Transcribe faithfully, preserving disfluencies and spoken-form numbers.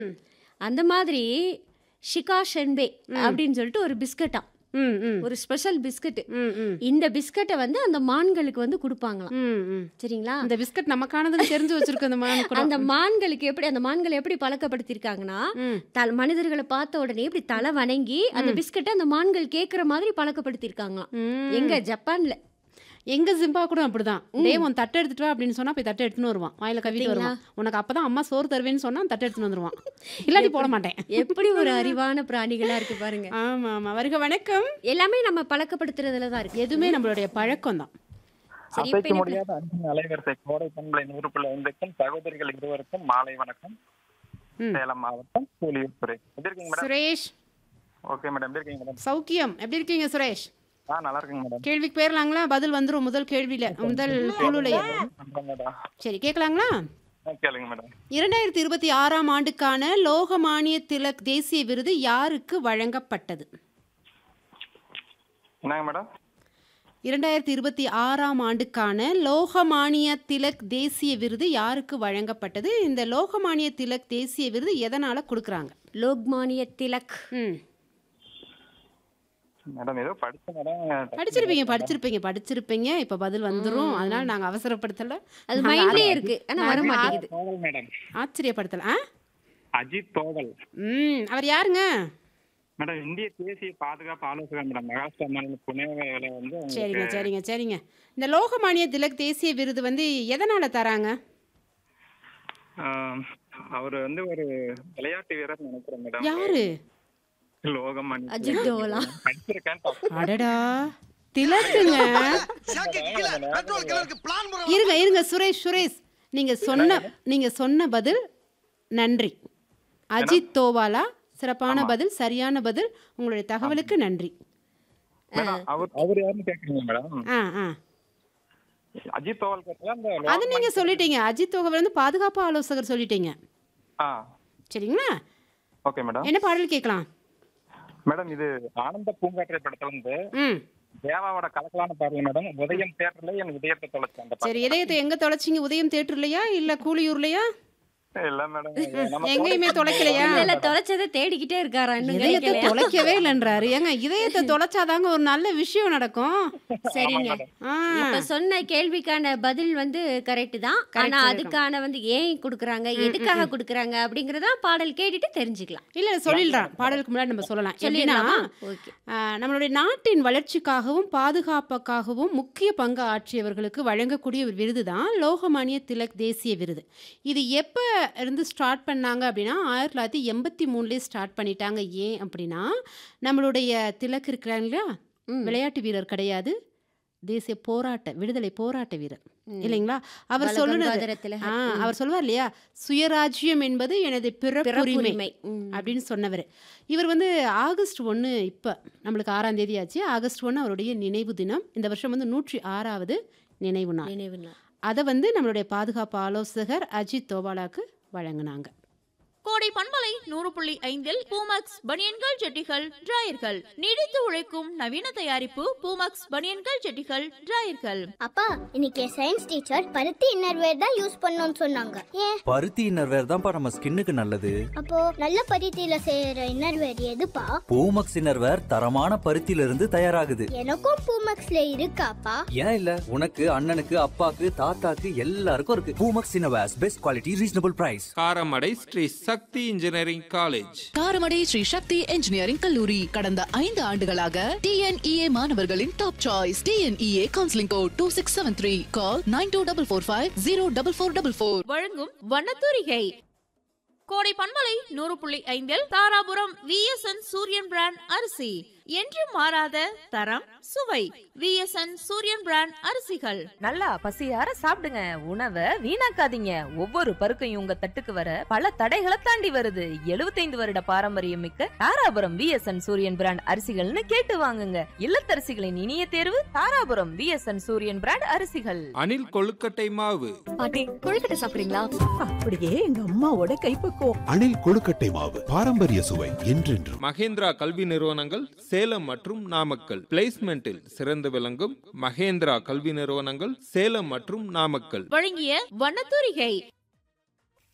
ம். அந்த மாதிரி ஷிகா ஷென்பே ம். அப்படின்னு சொல்லிட்டு ஒரு பிஸ்கட்டாம். ம், ம். ஒரு ஸ்பெஷல் பிஸ்கட். ம், ம். இந்த பிஸ்கட்டை வந்து அந்த மான்களுக்கு வந்து கொடுப்பாங்களாம். ம், ம். சரிங்களா? இந்த பிஸ்கட் நமக்கானதுன்னு தெரிஞ்சு வச்சிருக்கு அந்த மான் கூட. அந்த மான்களுக்கு எப்படி அந்த மான்களை எப்படி பழக்கப்படுத்தியிருக்காங்கன்னா, ம். தல் மனிதர்களை பார்த்த உடனே இப்படி தலை வணங்கி அந்த பிஸ்கட்டை அந்த மான்கள் கேட்குற மாதிரி பழக்கப்படுத்தியிருக்காங்களாம். ம். எங்க ஜப்பான்ல. எங்க ஜிம்பா கூட அப்படிதான். டே உன் தட்டை எடுத்துட்டு வா அப்படின்னு சொன்னா போய் தட்டை எடுத்துன்னு வருவான். வாயில கவிட்டு வருவான். உனக்கு அப்பதான் அம்மா சோறு தருவேன்னு சொன்னா தட்டை எடுத்துன்னு வந்துருவான். இல்லாட்டி போட மாட்டேன். எப்படி ஒரு அறிவான பிராணிகளா இருக்கு பாருங்க. ஆமா ஆமா. வருக வணக்கம். எல்லாமே நம்ம பழக்கப்படுத்துறதுல தான் இருக்கு. எதுவுமே நம்மளுடைய பழக்கம் தான். சரி, இப்ப அசைக்க என்ன முடியாத அன்பின் அலைவரிசை கோடை பண்பலை நூறு புள்ளி ஐந்துக்கும் சகோதரிகள் இருவருக்கும் மாலை வணக்கம். ம். சேலம் மாவட்டம் கூலியூர் துறை. எப்படி இருக்கீங்க மேடம்? சுரேஷ் ஓகே மேடம், எப்படி இருக்கீங்க மேடம்? சௌக்கியம். எப்படி இருக்கீங்க சுரேஷ்? ஆ, நல்லா இருக்குங்க மேடம். கேள்விக்கு போயிடலாங்களா? பதில் வந்துரும் முதல் கேள்வியில முதல் குழுலையே. நன்றி மேடம். சரி கேட்கலாங்களா? ஆ, கேளுங்க மேடம். இரண்டாயிரத்தி இருபத்தி ஆறாம் ஆண்டுக்கான லோகமானிய திலக் தேசிய விருது யாருக்கு வழங்கப்பட்டது? என்னங்க மேடம்? இரண்டாயிரத்தி இருபத்தி ஆறாம் ஆண்டுக்கான லோகமானிய திலக் தேசிய விருது யாருக்கு வழங்கப்பட்டது? இந்த லோகமானிய திலக் தேசிய விருது எதனால கொடுக்குறாங்க? லோக்மானிய திலக். ம். மேடம் ஏதோ படிச்ச மேடம். படிச்சிருப்பீங்க படிச்சிருப்பீங்க படிச்சிருப்பீங்க இப்ப பதில் வந்துரும். அதனால நாங்க அவசரப்படுத்தல. அது நாங்க மைண்ட்லயே ஆ- இருக்கு. ஆனா வர நாங்க மாட்டேங்குது. தோவல் மேடம். ஆச்சரியப்படுத்தல. ஆ? அஜித் தோவல். ம். அவர் யாருங்க? மேடம் இந்திய தேசிய பாதுகாப்பு ஆலோசகர் மேடம். மகாராஷ்டிரா மாநில புனேல வந்து சரிங்க உங்களுக்கு சரிங்க சரிங்க. இந்த லோகமானிய திலக் தேசிய விருது வந்து எதனால தராங்க? ஆஹ், அவர் வந்து ஒரு விளையாட்டு வீரர் நினைக்கிறேன் மேடம். யாரு? லோகம் அஜித் தோவலா? படிச்சிருக்கேன். அடடா திலக்குங்க. இருங்க இருங்க சுரேஷ் சுரேஷ் நீங்க சொன்ன நீங்க சொன்ன பதில் நன்றி. அஜித் தோவாலா சிறப்பான பதில், சரியான பதில். உங்களுடைய தகவலுக்கு நன்றி. மேடம் அவர் அவர் யாருன்னு கேக்குறீங்க மேடம்? ஆ ஆ அஜித் தோவல் கேட்டா அந்த அது நீங்க சொல்லிட்டீங்க. அஜித் தோவல் வந்து பாதுகாப்பு ஆலோசகர் சொல்லிட்டீங்க. ஆ, சரிங்களா? Okay madam. என்ன பாடல் கேட்கலாம்? மேடம் இது ஆனந்த பூங்காற்றை படத்துல வந்து ம். தேவாவோட கலக்கலான பாடல் மேடம். உதயம் தேட்டர்ல என் இதயத்தை தொலைச்சேன் அந்த சரி பாடல். இதயத்தை எங்க தொலைச்சிங்க? உதயம் தேட்டர்லையா இல்ல கூலியூர்லையா? இல்ல மேடம், நம்ம எங்கேயுமே தொலைக்கலையா? இல்ல இல்ல தொலைச்சதை தேடிக்கிட்டே இருக்காரா இன்னும் இதயத்தை கிடைக்கலையா? தொலைக்கவே இல்லைன்றாரு. ஏங்க இதயத்தை தொலைச்சாதாங்க ஒரு நல்ல விஷயம் நடக்கும். சரிங்க. ஆ. இப்ப சொன்ன கேள்விக்கான பதில் வந்து கரெக்ட் தான். Correct ஆனா சொல்லிருக்கோம். அதுக்கான வந்து ஏன் கொடுக்குறாங்க, எதுக்காக கொடுக்குறாங்க அப்படிங்கறத பாடல் கேட்டுட்டு தெரிஞ்சுக்கலாம். இல்ல சொல்லிடுறான். பாடலுக்கு முன்னாடி நம்ம சொல்லலாம். எப்படின்னா சொல்லிடலாமா? ஓகே. ஆ, நம்மளுடைய நாட்டின் வளர்ச்சிக்காகவும் பாதுகாப்புக்காகவும் முக்கிய பங்கு ஆற்றியவர்களுக்கு வழங்கக்கூடிய ஒரு விருது தான் லோகமானிய திலக் தேசிய விருது. இது எப்போ இருந்து ஸ்டார்ட் பண்ணாங்க அப்படின்னா ஆயிரத்தி தொள்ளாயிரத்தி எண்பத்தி மூணுலேயே ஸ்டார்ட் பண்ணிட்டாங்க. ஏன் அப்படின்னா நம்மளுடைய திலக் இருக்கிறாங்க இல்லையா, ம். விளையாட்டு வீரர் கிடையாது, தேசிய போராட்ட விடுதலை போராட்ட வீரர் ம். இல்லைங்களா? அவர் பால சொல்லுனது கங்காதர திலகர். ஆ, ம். அவர் சொல்வார் இல்லையா, சுயராஜ்யம் என்பது எனது பிறப்புரிமை பிறப்புரிமை. ம். அப்படின்னு சொன்னவர். இவர் வந்து ஆகஸ்ட் ஒன்று இப்போ நம்மளுக்கு ஆறாம் தேதி ஆச்சு. ஆகஸ்ட் ஒன்று அவருடைய நினைவு தினம். இந்த வருஷம் வந்து நூற்றி ஆறாவது நினைவு நாள். நினைவு நாள். அதை வந்து நம்மளுடைய பாதுகாப்பு ஆலோசகர் அஜித் தோவாலாக்கு வழங்கினாங்க. கோடை பண்பலை நூறு புள்ளி ஐந்தில் பூமக்ஸ் பனியன்கள் ஜெட்டிகள் டிராயர்கள் நீடித்து உழைக்கும் நவீன தயாரிப்பு பூமக்ஸ் பனியன்கள் ஜெட்டிகள் டிராயர்கள். அப்பா இன்னைக்கு சயின்ஸ் டீச்சர் பருத்தி இன்னர்வேர் தான் யூஸ் பண்ணணும்னு சொன்னாங்க. ஏன்? பருத்தி இன்னர்வேர் தான்ப்பா நம்ம ஸ்கின்னுக்கு நல்லது. அப்போ நல்ல பருத்தியில செய்யற இன்னர்வேர் எதுப்பா? பூமக்ஸ் இன்னர்வேர் தரமான பருத்தியில இருந்து தயாராகுது. எனக்கும் பூமக்ஸ்ல இருக்காப்பா. ஏன் இல்ல, உனக்கு அண்ணனுக்கு அப்பாக்கு தாத்தாக்கு எல்லாருக்கும் இருக்கு. Poomex innerwears best quality reasonable price. Karamadai Sri சக்தி இன்ஜினியரிங் காலேஜ். காரமடை ஸ்ரீ சக்தி இன்ஜினியரிங் கல்லூரி கடந்த ஐந்து ஆண்டுகளாக டிஎன்இஏ மாணவர்களின் top choice. TNEA counselling code two six seven three. Call nine two double four five zero double four double four. வழங்கும் வண்ணத்தூரிகை. கோடை பண்பலை நூறு புள்ளி ஐந்தில் தாராபுரம் விஎஸ்என் சூரியன் பிராண்ட் அரிசி என்று மாறாத தரம் சுவை. விஎஸ்என் சூரியன் பிராண்ட் அரிசிகள். நல்லா பசியார சாப்பிடுங்க, உணவை வீணாக்காதீங்க. ஒவ்வொரு பருக்கையும் உங்க தட்டுக்கு வர பல தடைகளை தாண்டி வருது. எழுபத்தைந்து வருட பாரம்பரியம் மிக்க தாராபுரம் விஎஸ்என் சூரியன் பிராண்ட் அரிசிகள்னு கேட்டு வாங்குங்க. இல்லத்தரசிகளின் இனிய தேர்வு தாராபுரம் விஎஸ்என் சூரியன் பிராண்ட் அரிசிகள். அணில் கொழுக்கட்டை மாவு. பாட்டி கொழுக்கட்டை சாப்பிடுறீங்களா? அப்படியே எங்க அம்மாவோட கைப்பக்குவம். அணில் கொழுக்கட்டை மாவு, பாரம்பரிய சுவை என்றென்றும். மகேந்திரா கல்வி நிறுவனங்கள் சேலம் மற்றும் நாமக்கல். பிளேஸ்மெண்டில் சிறந்து விளங்கும் மகேந்திரா கல்வி நிறுவனங்கள் சேலம் மற்றும் நாமக்கல் வழங்கிய வண்ணத்தூரிகை.